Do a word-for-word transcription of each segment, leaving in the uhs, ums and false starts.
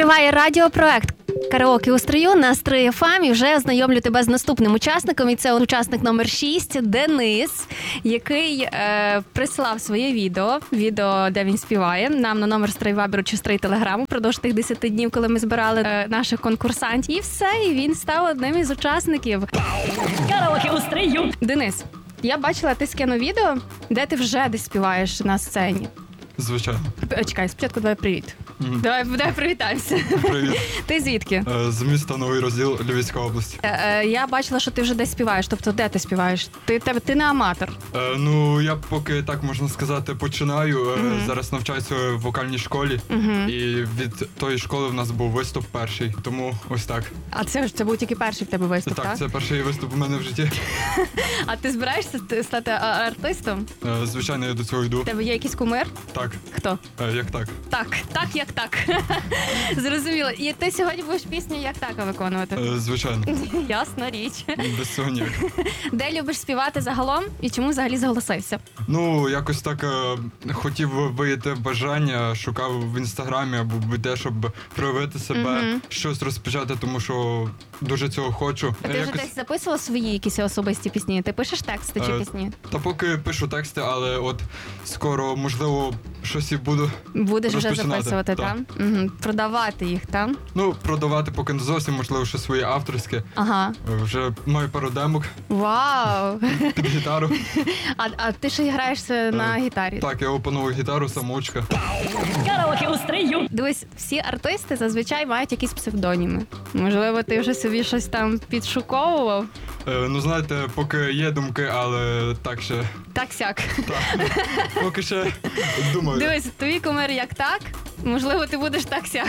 Триває радіопроект «Караоке у стрию» на Стрий еф ем, і вже ознайомлю тебе з наступним учасником. І це учасник номер шість Денис, який е, прислав своє відео, відео, де він співає, нам на номер Стрий Вайберу чи Стрий Телеграму впродовж тих десяти днів, коли ми збирали е, наших конкурсантів. І все, і він став одним із учасників. «Караоке у стрию». Денис, я бачила, ти скинув відео, де ти вже десь співаєш на сцені. Звичайно. П- Чекай, спочатку давай привіт. Мгм. Давай, давай привітаємося. Привіт. Ти звідки? Е, З міста Новий Розділ, Львівська область. Е, е, Я бачила, що ти вже десь співаєш. Тобто, де ти співаєш? Ти, ти, ти не аматор. Е, Ну, я поки, так можна сказати, починаю. Е, Мгм. Зараз навчаюся в вокальній школі. Мгм. І від тої школи в нас був виступ перший. Тому ось так. А це ж це був тільки перший в тебе виступ, так? Так, це перший виступ у мене в житті. А ти збираєшся ст- стати а- артистом? Е, Звичайно, я до цього йду. У тебе є якийсь кумир? Так. Хто? Е, Як так? Так, так, як так. Зрозуміло. І ти сьогодні будеш пісню як так виконувати? Е, Звичайно. Ясна річ. Без цього ніяк. Де любиш співати загалом і чому взагалі зголосився? Ну, якось так е, хотів виявити бажання, шукав в інстаграмі або де, щоб проявити себе, Мгм. щось розпочати, тому що дуже цього хочу. А ти Е, вже десь записував свої якісь особисті пісні? Ти пишеш тексти чи Е, пісні? Та поки пишу тексти, але от скоро, можливо, щось і буду. Будеш вже розпочинати, записувати, так. там? Угу. Продавати їх, там? Ну, продавати поки не зовсім, можливо, щось своє авторське. Ага. Е, Вже маю пару демок Вау! під гітару. А, а ти ще й граєш е, на гітарі? Так, я опановую гітару, самоучка. «Караоке у стрию». Дивись, всі артисти зазвичай мають якісь псевдоніми. Можливо, ти вже собі щось там підшуковував? Е, Ну, знаєте, поки є думки, але так ще. Так-сяк. Так. Поки ще думаю. Дивись, твій кумир як так, можливо, ти будеш так-сяк.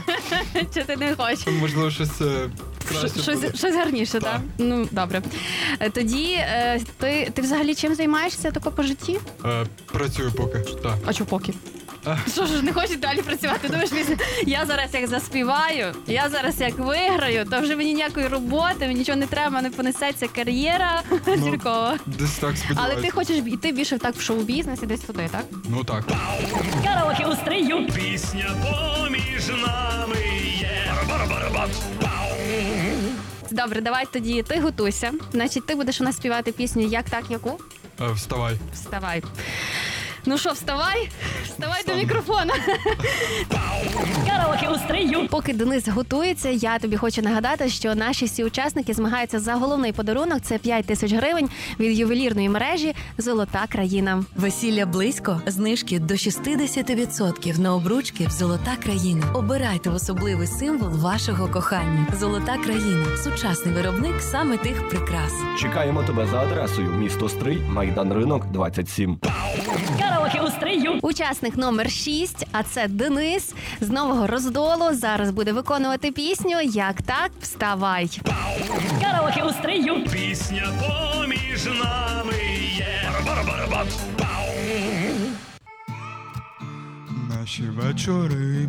Чи ти не хочеш? Можливо, щось е, краще буде. Щось, щось гарніше, так? Так. Ну, добре. Е, Тоді е, ти, ти взагалі чим займаєшся тако по житті? Е, Працюю поки. Так. А чого поки? А. Що ж, не хочеш далі працювати? Думаєш, після- я зараз як заспіваю, я зараз як виграю, то вже мені ніякої роботи, мені нічого не треба, не понесеться кар'єра зіркова. Десь так Але сподіваюся. ти хочеш йти більше так в шоу-бізнес і десь туди, так? Ну так. «Караоке у стрию». Пісня поміж нами є. Бар-бар-бар-бар. Добре, давай тоді ти готуйся. Значить, ти будеш у нас співати пісню «Як так, яку?» Е, Вставай. Вставай. Ну що, вставай? Вставай до Встану. мікрофона. «Караоке у стрию». Поки Денис готується, я тобі хочу нагадати, що наші всі учасники змагаються за головний подарунок. Це п'ять тисяч гривень від ювелірної мережі «Золота країна». Весілля близько, знижки до шістдесят відсотків на обручки в «Золота країна». Обирайте особливий символ вашого кохання. «Золота країна» – сучасний виробник саме тих прикрас. Чекаємо тебе за адресою місто Стрий, Майдан Ринок, двадцять сім. «Караоке у стрию». Учасник номер шість, а це Денис з Нового Роздолу. Зараз буде виконувати пісню «Як так, вставай». «Караоке у стрию». Пісня поміж нами є. Бар-бар-бар-бар. Наші вечори